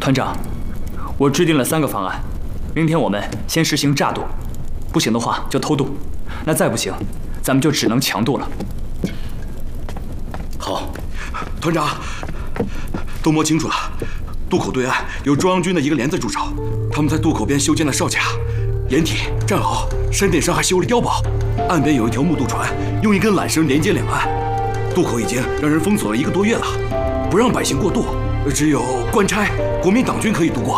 团长，我制定了3个方案，明天我们先实行诈渡，不行的话就偷渡，那再不行，咱们就只能强渡了。 好，团长，都摸清楚了，渡口对岸有中央军的一个连子驻守，他们在渡口边修建了哨卡、掩体、战壕，山顶上还修了碉堡，岸边有一条木渡船，用一根缆绳连接两岸。渡口已经让人封锁了1个多月了，不让百姓过渡，只有官差、国民党军可以渡过。